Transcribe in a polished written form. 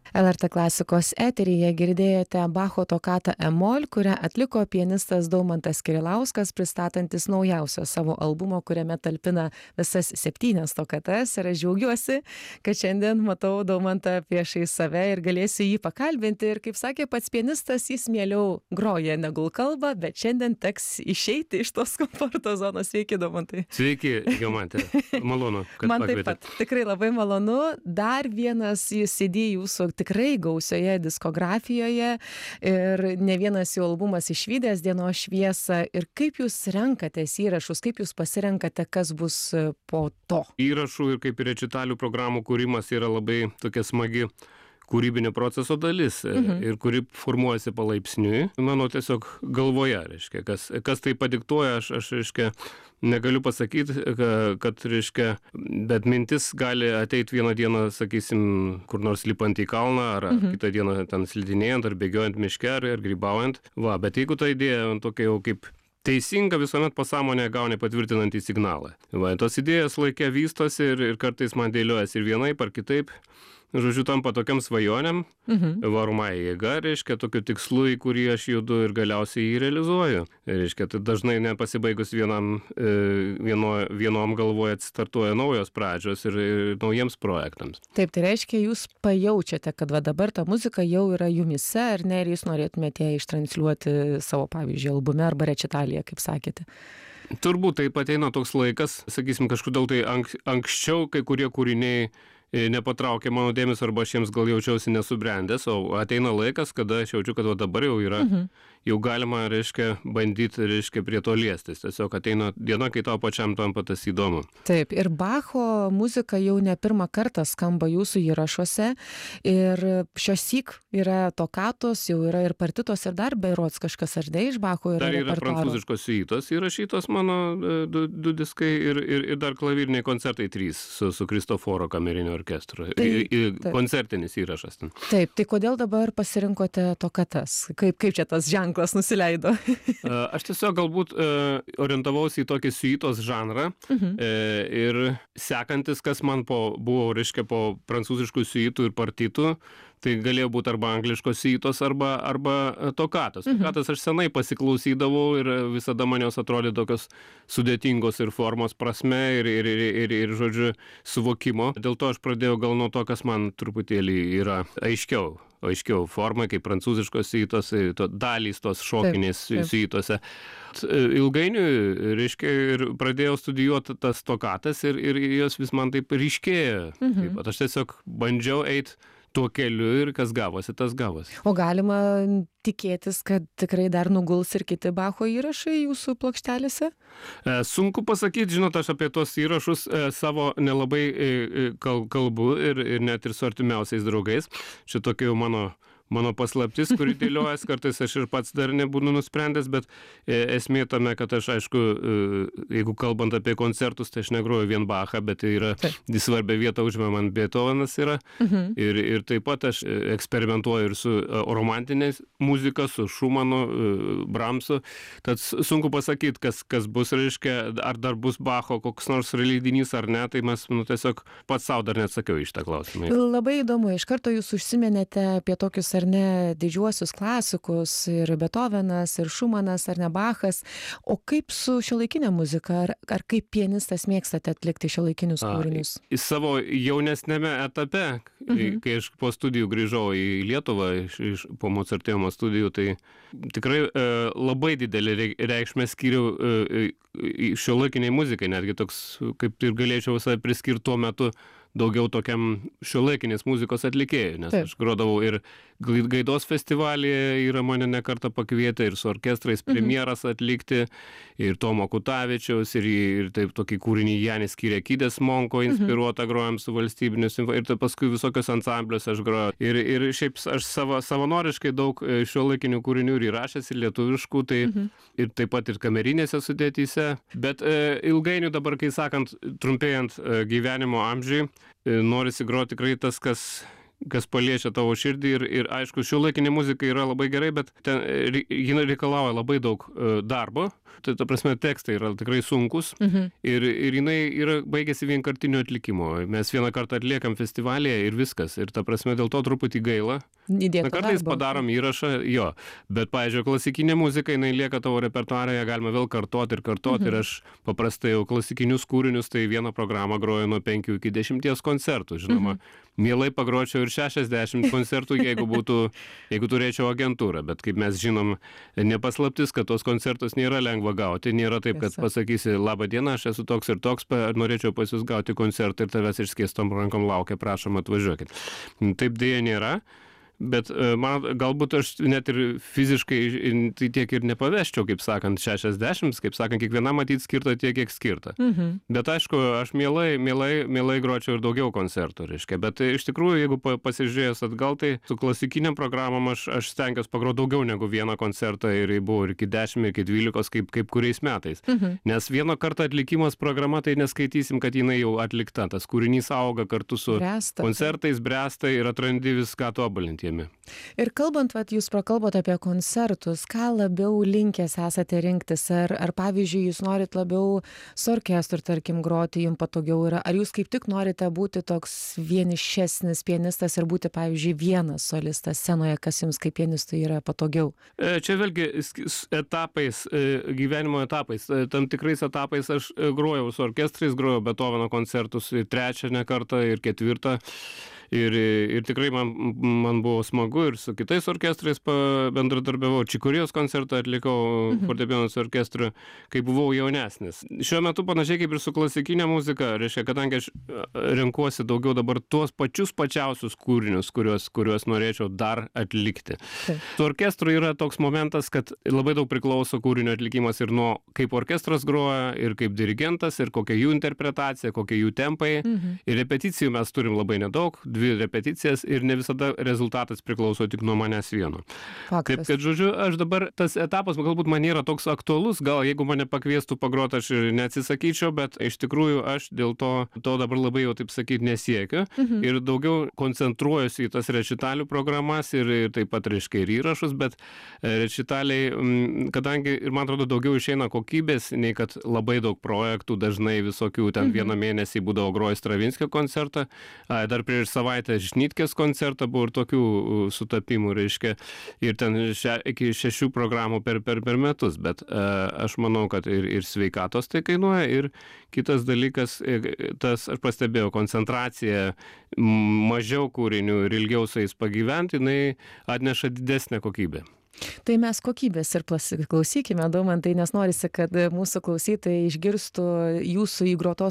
LRT klasikos eteryje girdėjote Bacho tokatą E-mol, kurią atliko pianistas Daumantas Kirilauskas, pristatantis naujausią savo albumą, kuriame talpina visas 7 tokatas. Ir aš džiaugiuosi, kad šiandien matau Daumantą priešai save ir galėsiu jį pakalbinti. Ir kaip sakė pats pianistas, jis mieliau groja negu kalba, bet šiandien teks išeiti iš tos komforto zonos. Sveiki, Daumantai. Sveiki, Jomantė. Malonu, kad Man pakvietėt. taip pat. Tikrai labai malonu. Dar vienas CD jūsų tikrai gausioje diskografijoje ir ne vienas jų albumas išvydęs dienos šviesą. Ir kaip jūs renkatės įrašus, kaip jūs pasirenkate, kas bus po to? Įrašų ir kaip ir rečitalių programų kūrimas yra labai tokia smagi kūrybinio proceso dalis ir kuri formuojasi palaipsniui. Mano tiesiog galvoje, reiškia, kas tai padiktuoja, aš reiškia, negaliu pasakyti, kad reiškia, bet mintis gali ateiti vieną dieną, sakysim, kur nors lipant į kalną, ar kitą dieną ten slidinėjant, ar bėgiojant miške, ar grybaujant. Va, bet jeigu ta idėja tokia jau kaip teisinga, visuomet pasąmonė gauni patvirtinantį signalą. Va, tos idėjos laikė vystosi ir kartais man dėliojasi ir vienaip ar kitaip. Žodžiu, tampa tokiam svajonėm, varomąja jėga, reiškia, tokiu tikslu, į kurį aš judu ir galiausiai jį realizuoju. Reiškia, tai dažnai nepasibaigus vienom galvoje atstartuoja naujos pradžios ir naujiems projektams. Taip, tai reiškia, jūs pajaučiate, kad va dabar ta muzika jau yra jumise, ar ne, ir jūs norėtumėte ją ištransliuoti savo, pavyzdžiui, albume arba rečitalyje, kaip sakėte. Turbūt taip ateina toks laikas, sakysim, kažkodėl tai anksčiau kai kurie kūriniai nepatraukė mano dėmesio arba aš jiems gal jaučiausi nesubrendęs, o ateina laikas, kada aš jaučiu, kad va dabar jau yra, jau galima, reiškia, bandyti, reiškia, prie to liestis. Tiesiog ateina diena, kai tau pačiam tampa tas įdomu. Taip, ir Bacho muzika jau ne pirmą kartą skamba jūsų įrašuose ir šiossyk yra tokatos, jau yra ir partitos ir dar berods kažkas ar ne iš Bacho yra dar yra repertuaro. prancūziškos siuitos įrašytos mano du diskai ir dar klaviriniai koncertai 3 su Kristoforo kameriniu orkestru. Koncertinis įrašas ten. Taip, tai kodėl dabar pasirinkote tokatas? Kaip čia tas ženklas nusileido? Aš tiesiog galbūt orientavausi į tokį siuitos žanrą ir sekantis, kas man buvo, reiškia, po prancūziškų siuitų ir partitų, tai galėjo būti arba angliškos siuitos, arba tokatos. Tokatas aš senai pasiklausydavau ir visada man jos atrodė tokios sudėtingos ir formos prasme ir žodžiu, suvokimo. Dėl to aš pradėjau gal nuo to, kas man truputėlį yra aiškiau formai, kaip prancūziškos siuitos, dalys tos šokinės siuitose. Ilgainiui, reiškia, ir pradėjau studijuoti tas tokatas ir jos vis man taip ryškėjo. Aš tiesiog bandžiau eiti tuo keliu ir kas gavosi, tas gavosi. O galima tikėtis, kad tikrai dar nuguls ir kiti Bacho įrašai jūsų plokštelėse? Sunku pasakyti, žinot, aš apie tos įrašus savo nelabai kalbu ir net ir su artimiausiais draugais. Čia tokia jau mano paslaptis, kuri dėliojas, kartais aš ir pats dar nebūnu nusprendęs, bet esmė tame, kad aš, aišku, jeigu kalbant apie koncertus, tai aš negroju vien Bachą, bet tai yra svarbia vieta užima man Beethovenas yra. Ir taip pat aš eksperimentuoju ir su romantinės muzika, su Šumanu, Bramsu. Tad sunku pasakyti, kas bus, reiškia, ar dar bus Bacho koks nors leidinys ar ne, tai mes tiesiog pats savo dar neatsakiau iš tą klausimą. Labai įdomu, iš karto jūs užsiminėte apie tokius ar ne didžiuosius klasikus, ir Beethovenas, ir Šumanas, ar ne Bachas. O kaip su šiuolaikinė muzika? Ar kaip pianistas mėgstate atlikti šiuolaikinius kūrinius? Į savo jaunesnėme etape, kai aš po studijų grįžau į Lietuvą, po Mozarteum studijų, tai tikrai labai didelį reikšmę skyriau šiuolaikiniai muzikai, netgi toks, kaip ir galėčiau visai priskirti tuo metu daugiau tokiam šiuolaikinės muzikos atlikėjui, nes aš grodavau ir Gaidos festivalyje yra mane ne kartą pakvietę ir su orkestrais premjeras atlikti, ir Tomo Kutavičiaus, ir taip tokį kūrinį Janis Kyrekydės Monko inspiruotą grojam su valstybiniu simfoniniu, ir tai paskui visokios ansamblius aš grojau. Ir šiaip aš savanoriškai daug šiuolaikinių kūrinių ir įrašęs, ir lietuviškų, tai ir taip pat ir kamerinėse sudėtyse. Bet ilgainiui dabar, kai sakant, trumpėjant gyvenimo amžiui, norisi groti tikrai tas, kas paliečia tavo širdį ir aišku, šiuolaikinė muzika yra labai gerai, bet ten jinai reikalauja labai daug darbo. Tai ta prasme, tekstai yra tikrai sunkus ir jinai yra baigėsi vienkartinio atlikimo. Mes vieną kartą atliekam festivalyje ir viskas. Ir ta prasme, dėl to truputį gaila. Kartais padarom įrašą, jo. Bet, pavyzdžiui, klasikinė muzika, jinai lieka tavo repertuarėje, galima vėl kartoti. Ir aš paprastai jau klasikinius kūrinius, tai vieną programą groju nuo 5 iki 10 koncertų. Žinoma, mielai pagročiau ir 60 koncertų, jeigu turėčiau agentūrą. Bet kaip mes žinom, nepaslaptis, kad tos koncertus nėra lengva gauti. Nėra taip, kad pasakysi, labą dieną, aš esu toks ir toks, norėčiau pas jūs gauti koncertą ir tavęs išskėstom rankom laukia, prašom atvažiuokit. Taip dėja nėra. Bet man galbūt aš net ir fiziškai tai tiek ir nepaveščiau, kaip sakant, 60, kaip sakant, kiekviena matyti skirta tiek, kiek skirta. Bet aišku, aš mielai gročiau ir daugiau koncertų, reiškia. Bet iš tikrųjų, jeigu pasižiūrėjęs atgal, tai su klasikiniam programom aš stengiuosi pagroti daugiau negu vieną koncertą ir buvo ir iki 10, iki 12, kaip kuriais metais. Nes vieno karto atlikimas programa, tai neskaitysim, kad jinai jau atlikta. Tas kūrinys auga kartu su koncertais, bręsta ir atrandi viską tobulinti. Ir kalbant, jūs prakalbot apie koncertus, ką labiau linkęs esate rinktis? Ar pavyzdžiui, jūs norit labiau su orkestru, tarkim, groti, jums patogiau yra? Ar jūs kaip tik norite būti toks vienišesnis pianistas ir būti, pavyzdžiui, vienas solistas scenoje, kas jums kaip pianistui yra patogiau? Čia vėlgi etapais, gyvenimo etapais. Tam tikrais etapais aš grojau su orkestrais, grojau Beethoveno koncertus ir 3 kartą ir 4. Ir tikrai man buvo smagu ir su kitais orkestrais bendradarbiavau. Čikurijos koncertą atlikau fortepijonos orkestru, kai buvau jaunesnis. Šiuo metu panašiai kaip ir su klasikinė muzika, reiškia, kadangi aš renkuosi daugiau dabar tuos pačiausius kūrinius, kuriuos norėčiau dar atlikti. Su orkestru yra toks momentas, kad labai daug priklauso kūrinio atlikimas ir nuo kaip orkestras groja, ir kaip dirigentas, ir kokia jų interpretacija, kokie jų tempai. Ir repeticijų mes turim labai nedaug, 2 repeticijas ir ne visada rezultatas priklauso tik nuo manęs vieno. Taip, kad žodžiu, aš dabar tas etapas galbūt man nėra toks aktualus, gal jeigu mane pakviestų pagroti, aš ir neatsisakyčiau, bet iš tikrųjų aš dėl to dabar labai jau taip sakyti nesiekiu ir daugiau koncentruojuosi į tas rečitalių programas ir taip pat reiškia ir įrašus, bet rečitaliai, kadangi ir man atrodo daugiau išeina kokybės, nei kad labai daug projektų, dažnai visokių, ten vieną mėnesį būdavo groju Stravinskio koncertą, dar prieš savaitę Žnytkės koncertą buvo ir tokių sutapimų, reiškia, ir ten iki 6 programų per metus, bet aš manau, kad ir sveikatos tai kainuoja, ir kitas dalykas, tas aš pastebėjau, koncentracija, mažiau kūrinių ir ilgiau su jais pagyventi, jinai atneša didesnę kokybę. Tai mes kokybės ir pasiklausykime, Daumantai, nes norisi, kad mūsų klausytojai išgirstų jūsų įgrotos